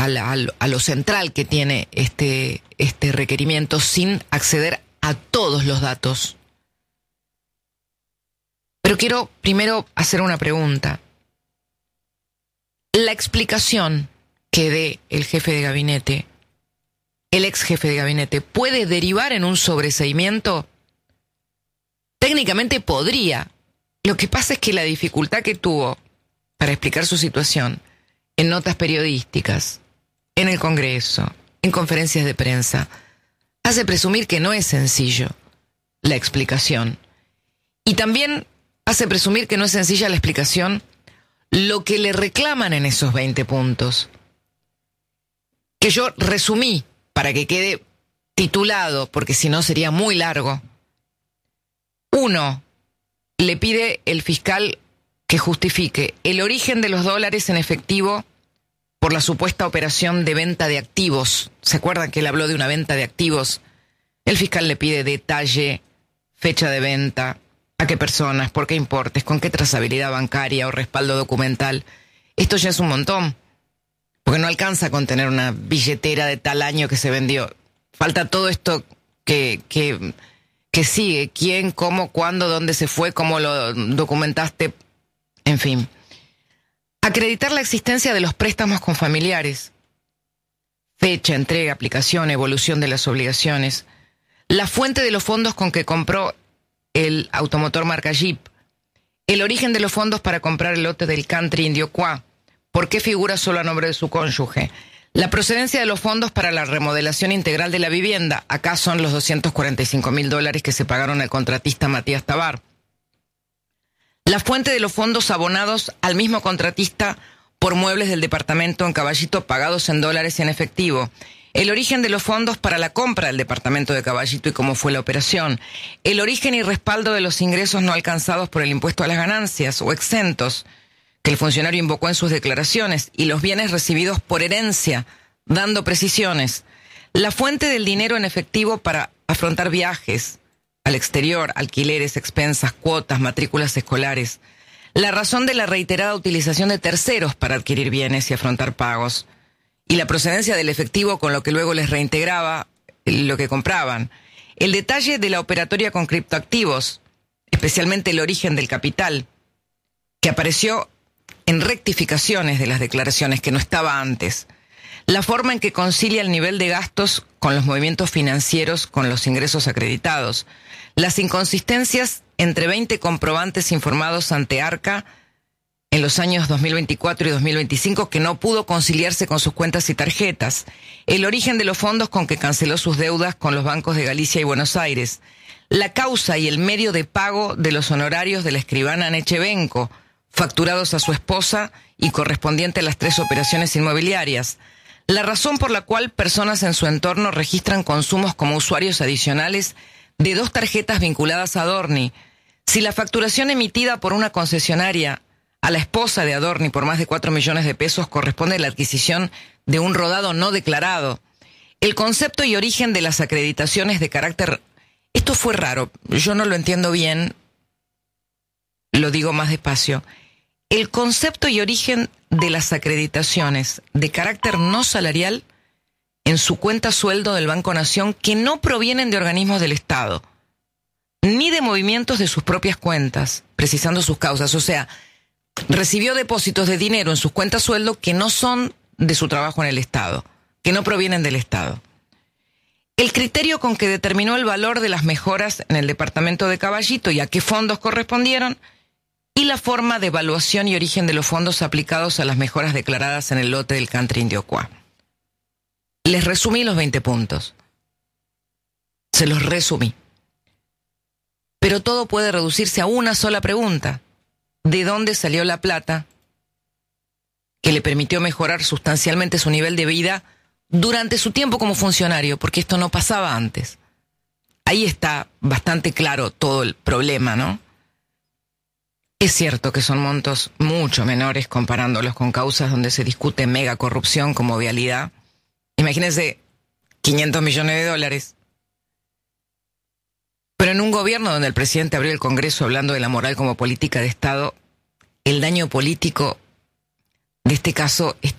a lo central que tiene este requerimiento sin acceder a todos los datos. Pero quiero primero hacer una pregunta. La explicación que dé el jefe de gabinete, el ex jefe de gabinete, ¿puede derivar en un sobreseimiento? Técnicamente podría. Lo que pasa es que la dificultad que tuvo para explicar su situación en notas periodísticas, en el Congreso, en conferencias de prensa, hace presumir que no es sencillo la explicación. Y también hace presumir que no es sencilla la explicación lo que le reclaman en esos 20 puntos, que yo resumí para que quede titulado, porque si no sería muy largo. 1. Le pide el fiscal que justifique el origen de los dólares en efectivo por la supuesta operación de venta de activos. ¿Se acuerdan que él habló de una venta de activos? El fiscal le pide detalle, fecha de venta, a qué personas, por qué importes, con qué trazabilidad bancaria o respaldo documental. Esto ya es un montón, porque no alcanza con tener una billetera de tal año que se vendió. Falta todo esto que sigue, quién, cómo, cuándo, dónde se fue, cómo lo documentaste, en fin. Acreditar la existencia de los préstamos con familiares, fecha, entrega, aplicación, evolución de las obligaciones, la fuente de los fondos con que compró el automotor marca Jeep, el origen de los fondos para comprar el lote del country Indio Qua, por qué figura solo a nombre de su cónyuge, la procedencia de los fondos para la remodelación integral de la vivienda, acá son los $245,000 que se pagaron al contratista Matías Tabar, la fuente de los fondos abonados al mismo contratista por muebles del departamento en Caballito pagados en dólares en efectivo, el origen de los fondos para la compra del departamento de Caballito y cómo fue la operación, el origen y respaldo de los ingresos no alcanzados por el impuesto a las ganancias o exentos que el funcionario invocó en sus declaraciones y los bienes recibidos por herencia, dando precisiones, la fuente del dinero en efectivo para afrontar viajes al exterior, alquileres, expensas, cuotas, matrículas escolares, la razón de la reiterada utilización de terceros para adquirir bienes y afrontar pagos, y la procedencia del efectivo con lo que luego les reintegraba lo que compraban, el detalle de la operatoria con criptoactivos, especialmente el origen del capital, que apareció en rectificaciones de las declaraciones que no estaba antes, la forma en que concilia el nivel de gastos con los movimientos financieros con los ingresos acreditados, las inconsistencias entre 20 comprobantes informados ante Arca en los años 2024 y 2025 que no pudo conciliarse con sus cuentas y tarjetas, el origen de los fondos con que canceló sus deudas con los bancos de Galicia y Buenos Aires, la causa y el medio de pago de los honorarios de la escribana Nechevenko, facturados a su esposa y correspondiente a las 3 operaciones inmobiliarias, la razón por la cual personas en su entorno registran consumos como usuarios adicionales de 2 tarjetas vinculadas a Adorni, si la facturación emitida por una concesionaria a la esposa de Adorni por más de 4 millones de pesos corresponde a la adquisición de un rodado no declarado, el concepto y origen de las acreditaciones de carácter... Esto fue raro, yo no lo entiendo bien, lo digo más despacio. El concepto y origen de las acreditaciones de carácter no salarial en su cuenta sueldo del Banco Nación que no provienen de organismos del Estado, ni de movimientos de sus propias cuentas, precisando sus causas. O sea, recibió depósitos de dinero en sus cuentas sueldo que no son de su trabajo en el Estado, que no provienen del Estado. El criterio con que determinó el valor de las mejoras en el departamento de Caballito y a qué fondos correspondieron, y la forma de evaluación y origen de los fondos aplicados a las mejoras declaradas en el lote del country Indio Qua. Les resumí los 20 puntos. Se los resumí. Pero todo puede reducirse a una sola pregunta. ¿De dónde salió la plata que le permitió mejorar sustancialmente su nivel de vida durante su tiempo como funcionario? Porque esto no pasaba antes. Ahí está bastante claro todo el problema, ¿no? Es cierto que son montos mucho menores comparándolos con causas donde se discute mega corrupción como vialidad. Imagínense, $500 millones. Pero en un gobierno donde el presidente abrió el Congreso hablando de la moral como política de Estado, el daño político de este caso es